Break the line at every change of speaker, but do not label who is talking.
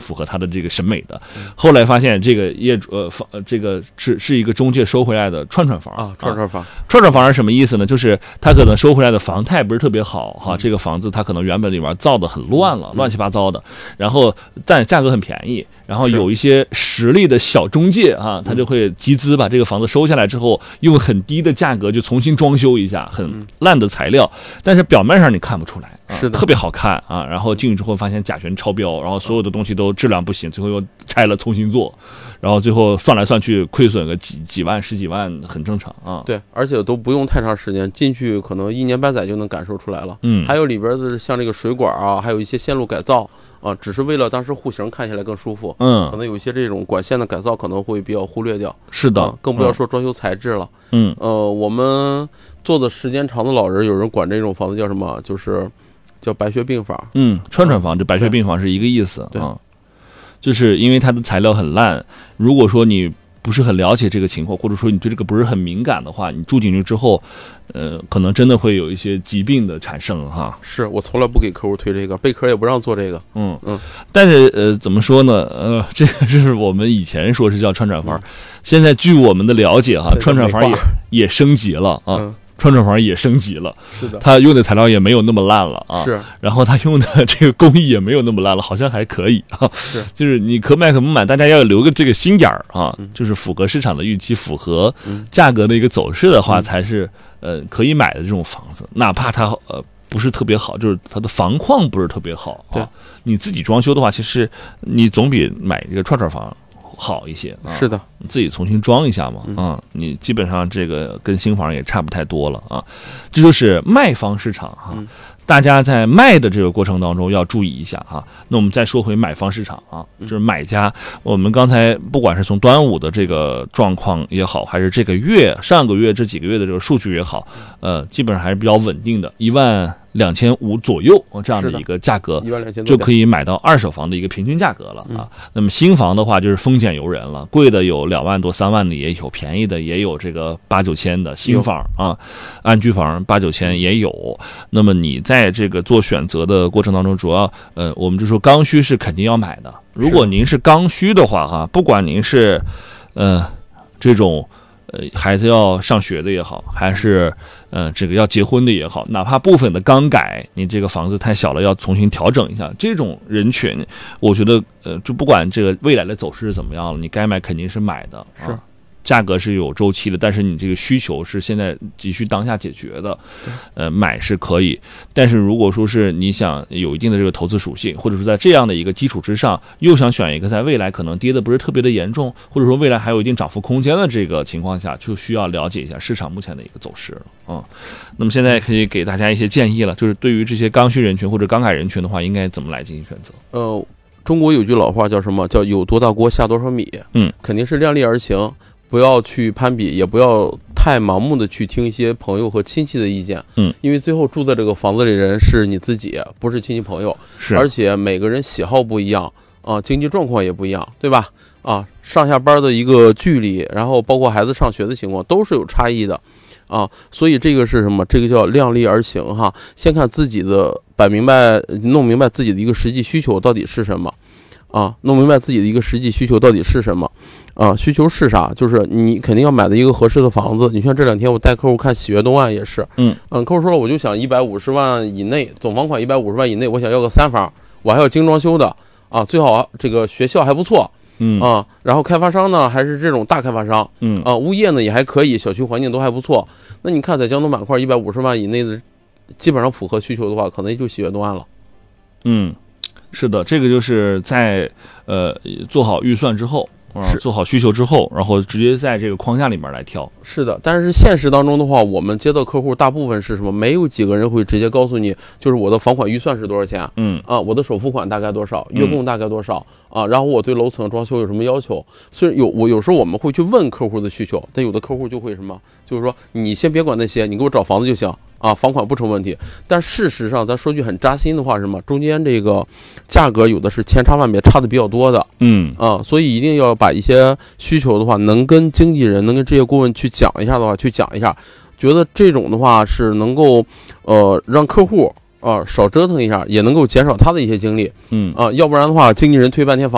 符合他的这个审美的。后来发现这个这个是一个中介收回来的串房
啊，串房。
串房是什么意思呢？就是他可能收回来的房态不是特别好哈，这个房子他可能原本里面造的很乱了，乱七八糟的，然后但价格很便宜，然后有一些实力的小中介啊，他就会集资把这个房子收下来之后，用很低的价格就重新装修一下，很烂的材料，但是表面上你看不出来，
是的，
特别好看啊。然后进去之后发现甲醛超标，然后所有的东西都质量不行，最后又拆了重新做，然后最后算来算去亏损个几万十几万很正常啊。
对，而且都不用太长时间，进去可能1年半载就能感受出来了。还有里边的像这个水管啊，还有一些线路改造啊，只是为了当时户型看起来更舒服。可能有一些这种管线的改造可能会比较忽略掉。
是的，
更不要说装修材质了。我们做的时间长的老人，有人管这种房子叫什么？就是叫白血病房。
串房，这白血病房是一个意思啊。就是因为它的材料很烂，如果说你不是很了解这个情况，或者说你对这个不是很敏感的话，你住进去之后，可能真的会有一些疾病的产生哈。
是我从来不给客户推这个，贝壳也不让做这个。
但是怎么说呢？这个是我们以前说是叫串房，现在据我们的了解哈，串房也升级了啊。串房也升级了，
是的，
它用的材料也没有那么烂了啊，
是，
然后它用的这个工艺也没有那么烂了，好像还可以啊，
是，
就是你可买可不买，大家要留个这个心眼儿啊，就是符合市场的预期，符合价格的一个走势的话，才是可以买的这种房子，哪怕它不是特别好，就是它的房况不是特别好啊，你自己装修的话，其实你总比买这个串房好一些啊，
是的，
你自己重新装一下嘛，你基本上这个跟新房也差不太多了啊，这就是卖方市场哈，大家在卖的这个过程当中要注意一下哈。那我们再说回买方市场啊，就是买家，我们刚才不管是从端午的这个状况也好，还是这个月上个月这几个月的这个数据也好，基本上还是比较稳定的，12500左右这样的一个价格，就可以买到二手房的一个平均价格了啊。那么新房的话就是丰俭由人了，贵的有2万多3万的也有，便宜的也有这个8、9千的新房啊，安居房8、9千也有。那么你在这个做选择的过程当中，主要我们就说刚需是肯定要买的。如果您是刚需的话哈，不管您是这种孩子要上学的也好，还是这个要结婚的也好，哪怕部分的刚改，你这个房子太小了要重新调整一下，这种人群我觉得就不管这个未来的走势是怎么样了，你该买肯定是买的啊。价格是有周期的，但是你这个需求是现在急需当下解决的，买是可以。但是如果说是你想有一定的这个投资属性，或者说在这样的一个基础之上，又想选一个在未来可能跌的不是特别的严重，或者说未来还有一定涨幅空间的这个情况下，就需要了解一下市场目前的一个走势了啊。那么现在可以给大家一些建议了，就是对于这些刚需人群或者刚改人群的话，应该怎么来进行选择？
中国有句老话叫什么？叫有多大锅下多少米。肯定是量力而行。不要去攀比，也不要太盲目的去听一些朋友和亲戚的意见，因为最后住在这个房子里人是你自己，不是亲戚朋友，而且每个人喜好不一样啊，经济状况也不一样，对吧？啊，上下班的一个距离，然后包括孩子上学的情况都是有差异的啊，所以这个是什么？这个叫量力而行哈，先看自己的，弄明白自己的一个实际需求到底是什么。弄明白自己的一个实际需求到底是什么啊？需求是啥？就是你肯定要买的一个合适的房子。你像这2天我带客户看喜悦东岸也是，客户说了，我就想150万以内，总房款150万以内，我想要个3房，我还要精装修的啊，最好这个学校还不错，然后开发商呢还是这种大开发商，物业呢也还可以，小区环境都还不错。那你看在江东板块150万以内的，基本上符合需求的话，可能就喜悦东岸了。
是的，这个就是在做好预算之后，做好需求之后，然后直接在这个框架里面来挑。
是的，但是现实当中的话，我们接到客户大部分是什么？没有几个人会直接告诉你，就是我的房款预算是多少钱，我的首付款大概多少，月供大概多少啊？然后我对楼层装修有什么要求？虽然有时候我们会去问客户的需求，但有的客户就会什么，就是说你先别管那些，你给我找房子就行。房款不成问题，但事实上咱说句很扎心的话是什么？中间这个价格有的是千差万别，差的比较多的，所以一定要把一些需求的话，能跟经纪人、能跟职业顾问去讲一下的话，去讲一下，觉得这种的话是能够让客户少折腾一下，也能够减少他的一些精力，要不然的话，经纪人推半天房。